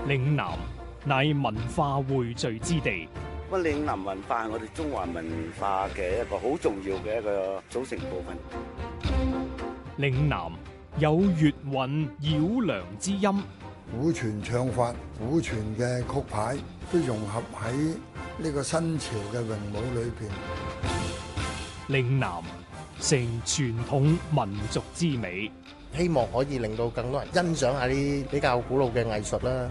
嶺南乃文化匯聚之地。 咁嶺南文化係我哋中華文化嘅一個好重要嘅一個組成部分。 嶺南有粵韻繞梁之音， 古傳唱法、古傳嘅曲牌都融合喺呢個新潮嘅詠舞裏邊。 嶺南成傳統民族之美， 希望可以令到更多人欣賞下啲比較古老嘅藝術啦。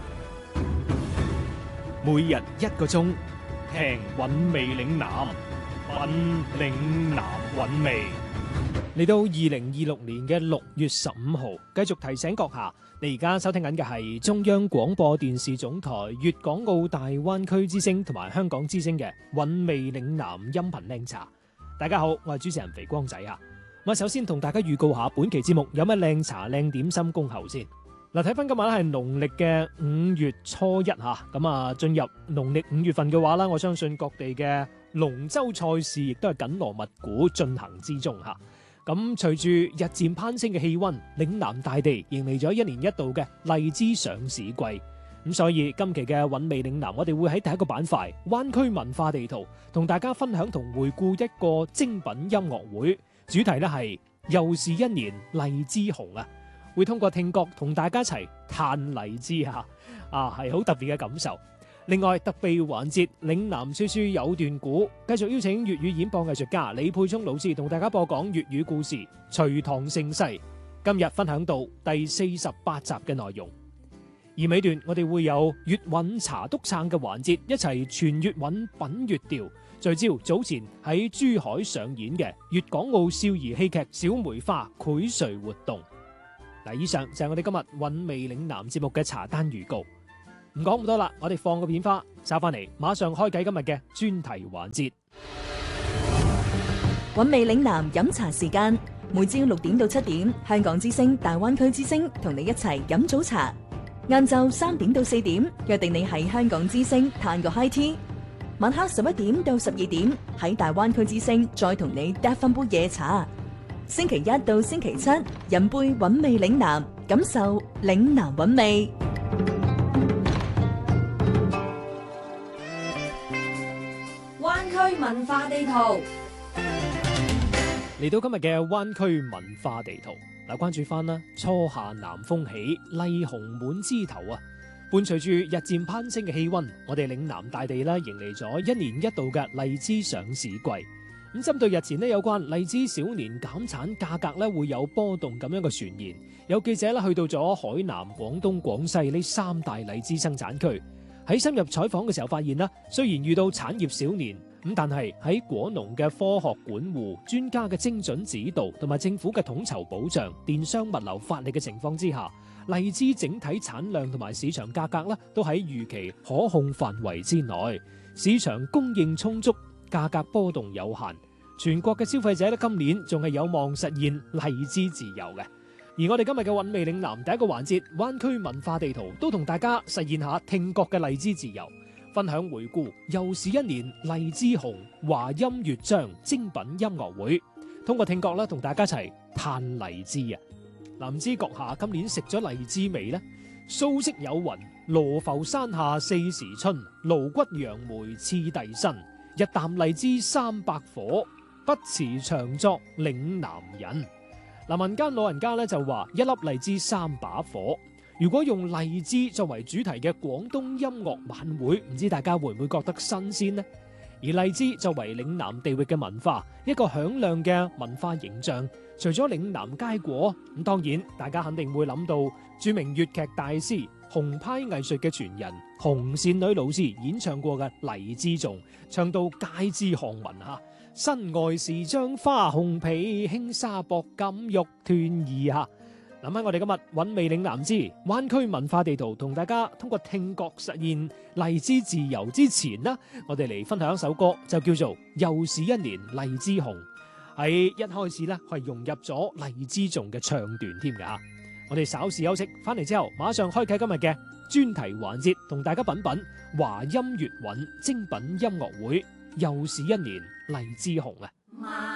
每日1個鐘，聽韻味嶺南，品嶺南韻味。嚟到2026年嘅6月15號，繼續提醒閣下，你而家收聽緊嘅係中央廣播電視總台粵港澳大灣區之聲同埋香港之聲嘅韻味嶺南音頻靚茶。大家好，我係主持人肥光仔啊。咁首先同大家預告下本期節目有咩靚茶靚點心恭候先。嗱，睇翻今日咧係農曆嘅5月初1嚇，咁啊進入農曆5月份嘅話啦，我相信各地嘅龍舟賽事亦都係緊鑼密鼓進行之中嚇。咁隨住日漸攀升嘅氣温，嶺南大地迎嚟咗1年1度嘅荔枝上市季。咁所以今期嘅韻味嶺南，我哋會喺第一個板塊灣區文化地圖，同大家分享同回顧一個精品音樂會，主題呢係又是一年荔枝紅啊！會通過聽覺同大家一齊嘆荔枝係好特別嘅感受。另外特備環節嶺南說書有段古，繼續邀請粵語演播藝術家李沛聰老師同大家播講粵語故事《隋唐盛世》。今日分享到第48集嘅內容。而尾段我哋會有粵韻茶督撐嘅環節，一齊傳粵韻品粵調，聚焦早前喺珠海上演嘅粵港澳少兒戲劇《小梅花》薈萃活動。嗱，以上就係我哋今日韻味嶺南節目嘅茶單預告。唔講咁多啦，我哋放個片花，收翻嚟，馬上開啟今日嘅專題環節。 韻味嶺南飲茶時間，每朝6點到7點，香港之聲、大灣區之聲同你一齊飲早茶。晏晝3點到4點，約定你喺香港之聲嘆個 high tea。晚黑11點到12點，喺大灣區之聲再同你嗒翻杯夜茶。星期1到星期7，飲杯韻味嶺南，感受嶺南韻味。 灣區文化地圖嚟到今日嘅灣區文化地圖，嗱，關注翻啦，初夏南風起，荔紅滿枝頭啊！伴隨住日漸攀升嘅氣溫，我哋嶺南大地啦，迎嚟咗1年1度嘅荔枝上市季。咁針對日前呢有關荔枝小年減產價格咧會有波動咁樣嘅傳言，有記者咧去到咗海南、廣東、廣西呢3大荔枝生產區，喺深入採訪嘅時候發現啦，雖然遇到產業小年，咁但係喺果農嘅科學管護、專家嘅精準指導同埋政府嘅統籌保障、電商物流發力嘅情況之下，荔枝整體產量同埋市場價格咧都喺預期可控範圍之內，市場供應充足，價格波動有限。全國嘅消費者咧今年仲係有望實現荔枝自由嘅。而我哋今日嘅韻味嶺南第一個環節灣區文化地圖，都同大家實現下聽覺嘅荔枝自由，分享回顧又是一年荔枝紅華音樂章精品音樂會，通過聽覺咧同大家一齊嘆荔枝啊！嗱，唔知閣下今年食咗荔枝未呢？蘇軾有云：羅浮山下4時春，蘆骨楊梅次第新。一啖荔枝300顆，不辭長作嶺南人。嗱，民間老人家咧就話一粒荔枝3把火。如果用荔枝作為主題嘅廣東音樂晚會，唔知大家會唔會覺得新鮮呢？而荔枝作為嶺南地域嘅文化，一個響亮嘅文化形象，除咗嶺南佳果，咁當然大家肯定會諗到著名粵劇大師紅派藝術嘅傳人紅線女老師演唱過嘅《荔枝頌》，唱到街知巷聞嚇。身外是張花紅皮，輕紗薄錦玉斷衣嚇。諗起我哋今日韻味嶺南之灣區文化地圖，同大家通過聽覺實現荔枝自由之前呢，我哋嚟分享一首歌，就叫做《又是一年荔枝紅》。喺一開始呢，係融入咗荔枝頌嘅唱段添㗎。我哋稍事休息，翻嚟之後馬上開啟今日嘅專題環節，同大家品品華音粵韻精品音樂會，又是一年荔枝紅啊！